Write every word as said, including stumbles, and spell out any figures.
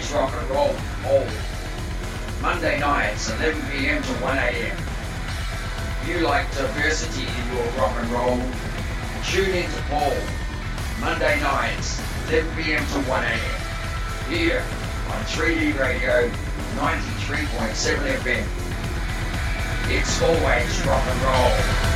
always rock and roll. All Monday nights, eleven p m to one a m You like diversity in your rock and roll? Tune in to Paul. Monday nights, eleven p m to one a m Here on three D Radio ninety-three point seven F M. It's always rock and roll.